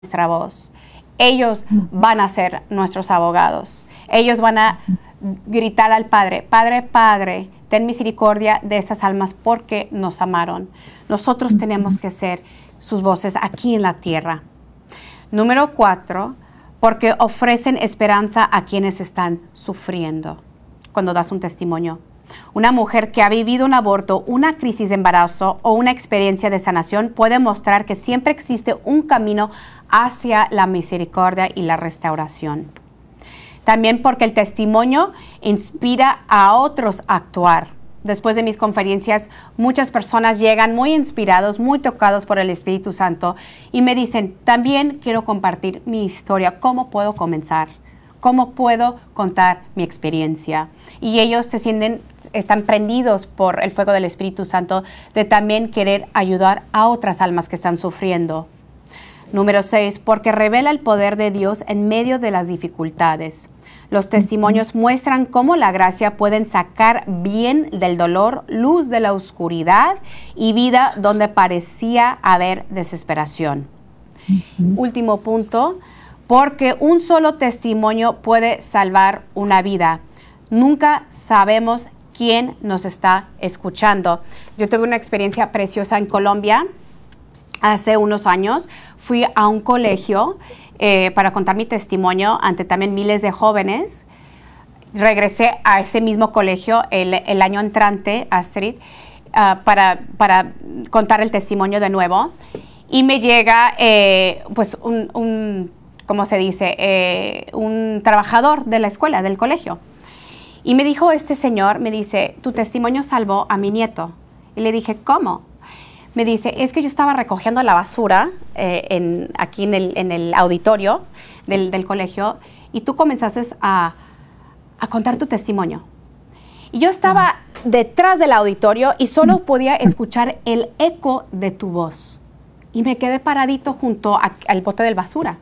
nuestra voz. Ellos van a ser nuestros abogados. Ellos van a gritar al Padre, Padre, Padre, ten misericordia de estas almas porque nos amaron. Nosotros tenemos que ser sus voces aquí en la tierra. Número 4, porque ofrecen esperanza a quienes están sufriendo. Cuando das un testimonio. Una mujer que ha vivido un aborto, una crisis de embarazo o una experiencia de sanación puede mostrar que siempre existe un camino hacia la misericordia y la restauración. También porque el testimonio inspira a otros a actuar. Después de mis conferencias, muchas personas llegan muy inspirados, muy tocados por el Espíritu Santo y me dicen, también quiero compartir mi historia, ¿cómo puedo comenzar? ¿Cómo puedo contar mi experiencia? Y ellos están prendidos por el fuego del Espíritu Santo de también querer ayudar a otras almas que están sufriendo. Número 6, porque revela el poder de Dios en medio de las dificultades. Los testimonios muestran cómo la gracia puede sacar bien del dolor, luz de la oscuridad y vida donde parecía haber desesperación. Último punto, porque un solo testimonio puede salvar una vida. Nunca sabemos quién nos está escuchando. Yo tuve una experiencia preciosa en Colombia. Hace unos años fui a un colegio para contar mi testimonio ante también miles de jóvenes. Regresé a ese mismo colegio el año entrante, Astrid, para contar el testimonio de nuevo. Y me llega pues ¿cómo se dice? Un trabajador de la escuela, del colegio. Y me dijo este señor, me dice, tu testimonio salvó a mi nieto. Y le dije, ¿cómo? Me dice, es que yo estaba recogiendo la basura aquí en el auditorio del colegio y tú comenzaste a contar tu testimonio. Y yo estaba detrás del auditorio y solo podía escuchar el eco de tu voz. Y me quedé paradito junto al bote de basura.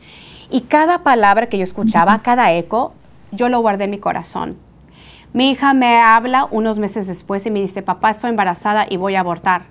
Y cada palabra que yo escuchaba, cada eco, yo lo guardé en mi corazón. Mi hija me habla unos meses después y me dice, papá, estoy embarazada y voy a abortar.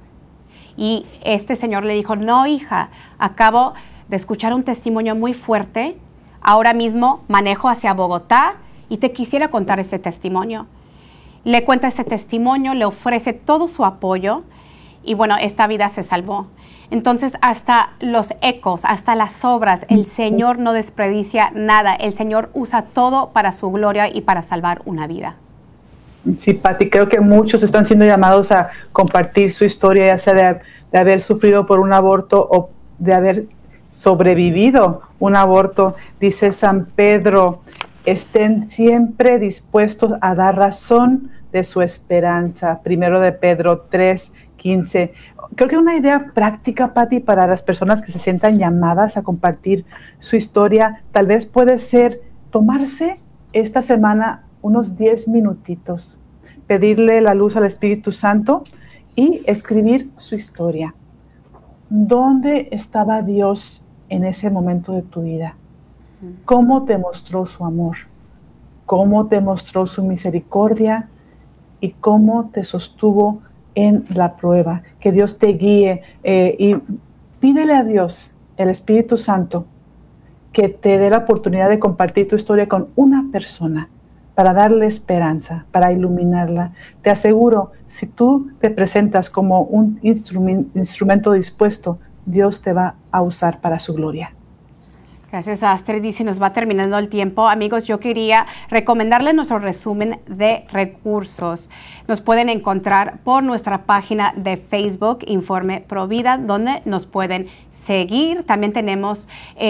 Y este señor le dijo, no, hija, acabo de escuchar un testimonio muy fuerte. Ahora mismo manejo hacia Bogotá y te quisiera contar este testimonio. Le cuenta este testimonio, le ofrece todo su apoyo y bueno, esta vida se salvó. Entonces, hasta los ecos, hasta las obras, el Señor no desperdicia nada. El Señor usa todo para su gloria y para salvar una vida. Sí, Pati, creo que muchos están siendo llamados a compartir su historia, ya sea de haber sufrido por un aborto o de haber sobrevivido un aborto. Dice San Pedro, estén siempre dispuestos a dar razón de su esperanza. Primero de Pedro 3:15. Creo que una idea práctica, Pati, para las personas que se sientan llamadas a compartir su historia, tal vez puede ser tomarse esta semana unos 10 minutitos, pedirle la luz al Espíritu Santo y escribir su historia. ¿Dónde estaba Dios en ese momento de tu vida? ¿Cómo te mostró su amor? ¿Cómo te mostró su misericordia? ¿Y cómo te sostuvo en la prueba? Que Dios te guíe y pídele a Dios, el Espíritu Santo, que te dé la oportunidad de compartir tu historia con una persona para darle esperanza, para iluminarla. Te aseguro, si tú te presentas como un instrumento dispuesto, Dios te va a usar para su gloria. Gracias, Astrid. Y se nos va terminando el tiempo. Amigos, yo quería recomendarles nuestro resumen de recursos. Nos pueden encontrar por nuestra página de Facebook, Informe Provida, donde nos pueden seguir. También tenemos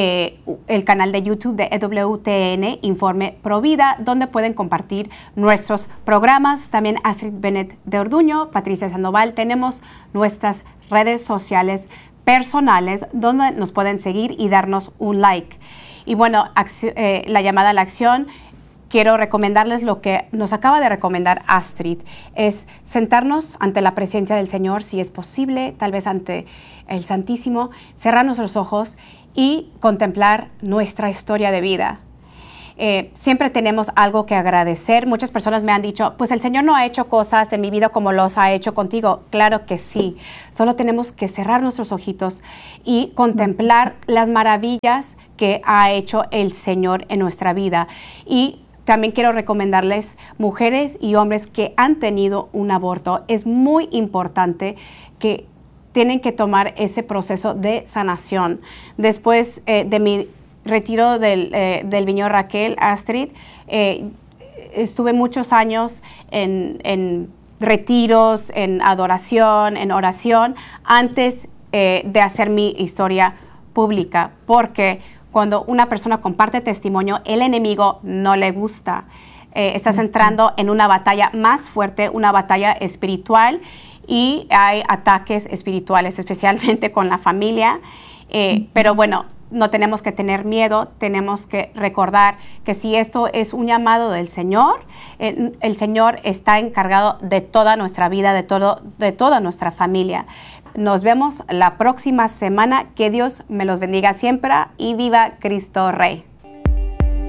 el canal de YouTube de EWTN, Informe Provida, donde pueden compartir nuestros programas. También Astrid Bennett de Orduño, Patricia Sandoval. Tenemos nuestras redes sociales personales donde nos pueden seguir y darnos un like. Y bueno, la llamada a la acción, quiero recomendarles lo que nos acaba de recomendar Astrid, es sentarnos ante la presencia del Señor, si es posible, tal vez ante el Santísimo, cerrar nuestros ojos y contemplar nuestra historia de vida. siempre tenemos algo que agradecer. Muchas personas me han dicho, pues el Señor no ha hecho cosas en mi vida como los ha hecho contigo. Claro que sí. Solo tenemos que cerrar nuestros ojitos y contemplar las maravillas que ha hecho el Señor en nuestra vida. Y también quiero recomendarles, mujeres y hombres que han tenido un aborto, es muy importante que tienen que tomar ese proceso de sanación. Después de mi retiro del Viñedo Raquel, Astrid, estuve muchos años en retiros, en adoración, en oración, antes de hacer mi historia pública, porque cuando una persona comparte testimonio, el enemigo no le gusta. Estás entrando en una batalla más fuerte, una batalla espiritual, y hay ataques espirituales, especialmente con la familia. Pero bueno, no tenemos que tener miedo, tenemos que recordar que si esto es un llamado del Señor, el Señor está encargado de toda nuestra vida, de toda nuestra familia. Nos vemos la próxima semana. Que Dios me los bendiga siempre y viva Cristo Rey.